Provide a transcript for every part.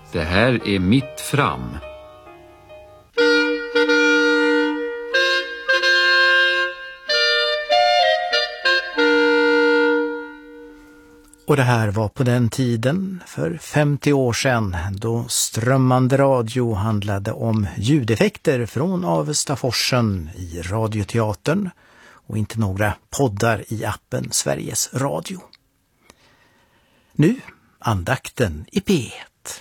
Det här är Mitt Fram. Och det här var på den tiden, för 50 år sedan, då strömmande radio handlade om ljudeffekter från Avestaforsen i radioteatern och inte några poddar i appen Sveriges Radio. Nu andakten i P1.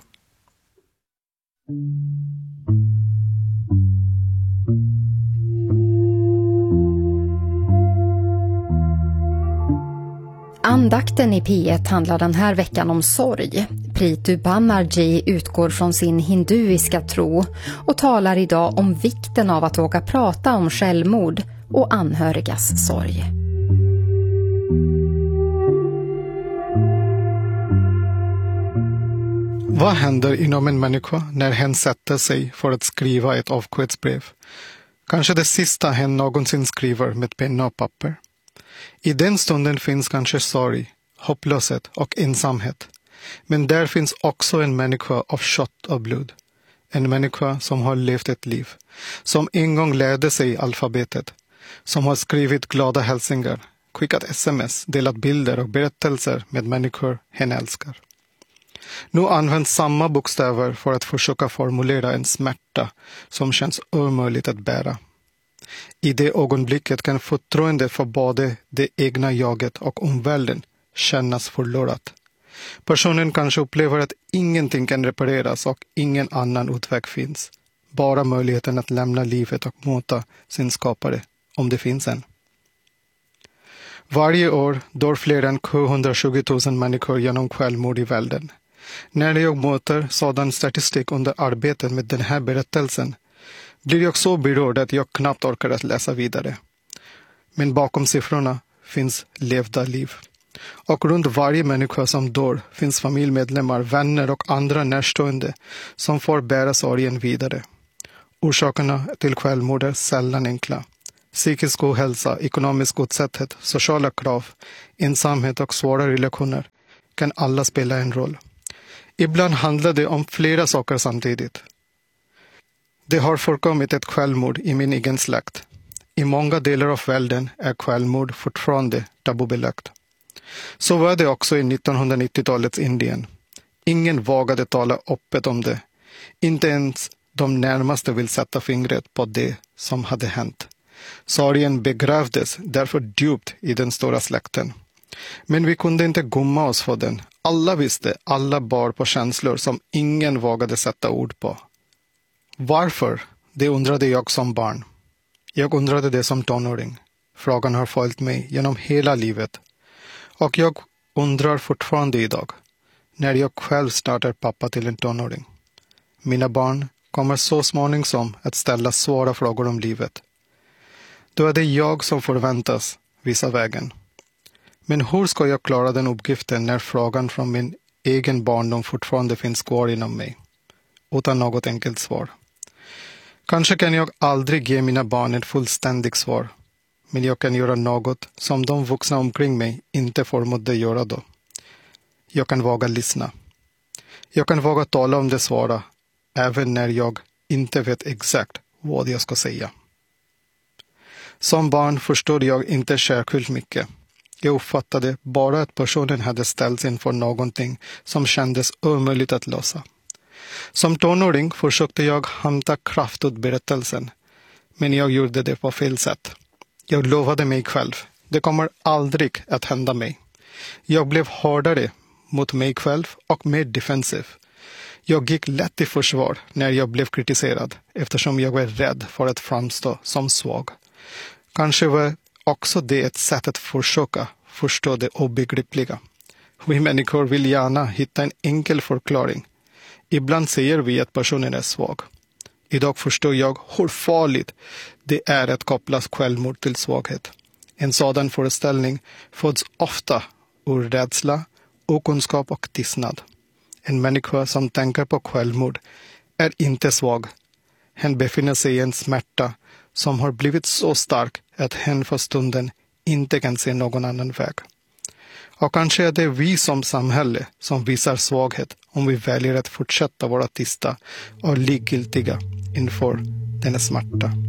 Andakten i P1 handlar den här veckan om sorg. Prithu Banerjee utgår från sin hinduiska tro och talar idag om vikten av att våga prata om självmord och anhörigas sorg. Vad händer inom en människa när hen sätter sig för att skriva ett avskedsbrev? Kanske det sista hen någonsin skriver med penna och papper. I den stunden finns kanske sorg, hopplöshet och ensamhet. Men där finns också en människa av kött och blod. En människa som har levt ett liv. Som en gång lärde sig alfabetet. Som har skrivit glada hälsningar, skickat sms, delat bilder och berättelser med människor hen älskar. Nu används samma bokstäver för att försöka formulera en smärta som känns omöjligt att bära. I det ögonblicket kan förtroende för både det egna jaget och omvärlden kännas förlorat. Personen kanske upplever att ingenting kan repareras och ingen annan utväg finns. Bara möjligheten att lämna livet och möta sin skapare, om det finns en. Varje år dör fler än 720 000 människor genom självmord i världen. När jag möter sådan statistik under arbetet med den här berättelsen blir jag så berörd att jag knappt orkar att läsa vidare. Men bakom siffrorna finns levda liv. Och runt varje människa som dör finns familjemedlemmar, vänner och andra närstående som får bära sorgen vidare. Orsakerna till självmord är sällan enkla. Psykisk ohälsa, ekonomisk utsatthet, sociala krav, ensamhet och svåra relationer kan alla spela en roll. Ibland handlar det om flera saker samtidigt. Det har förekommit ett självmord i min egen släkt. I många delar av världen är självmord fortfarande tabubelagt. Så var det också i 1990-talets Indien. Ingen vågade tala öppet om det. Inte ens de närmaste vill sätta fingret på det som hade hänt. Sorgen begravdes därför djupt i den stora släkten. Men vi kunde inte gumma oss för den. Alla visste, alla bar på känslor som ingen vågade sätta ord på. Varför? Det undrade jag som barn. Jag undrade det som tonåring. Frågan har följt mig genom hela livet. Och jag undrar fortfarande idag, när jag själv snart är pappa till en tonåring. Mina barn kommer så småningom att ställa svåra frågor om livet. Då är det jag som förväntas visa vägen. Men hur ska jag klara den uppgiften när frågan från min egen barndom fortfarande finns kvar inom mig? Utan något enkelt svar. Kanske kan jag aldrig ge mina barn ett fullständigt svar. Men jag kan göra något som de vuxna omkring mig inte förmådde göra då. Jag kan våga lyssna. Jag kan våga tala om det svåra, även när jag inte vet exakt vad jag ska säga. Som barn förstod jag inte särskilt mycket. Jag uppfattade bara att personen hade ställts inför någonting som kändes omöjligt att lösa. Som tonåring försökte jag hämta kraft ut berättelsen, men jag gjorde det på fel sätt. Jag lovade mig själv, det kommer aldrig att hända mig. Jag blev hårdare mot mig själv och mer defensiv. Jag gick lätt i försvar när jag blev kritiserad eftersom jag var rädd för att framstå som svag. Kanske var också det ett sätt att försöka förstå det obegripliga. Vi människor vill gärna hitta en enkel förklaring. Ibland säger vi att personen är svag. Idag förstår jag hur farligt det är att koppla självmord till svaghet. En sådan föreställning föds ofta ur rädsla, okunskap och tystnad. En människa som tänker på självmord är inte svag. Hen befinner sig i en smärta som har blivit så stark att hen för stunden inte kan se någon annan väg. Och kanske är det vi som samhälle som visar svaghet om vi väljer att fortsätta vara tysta och likgiltiga inför denna smärta.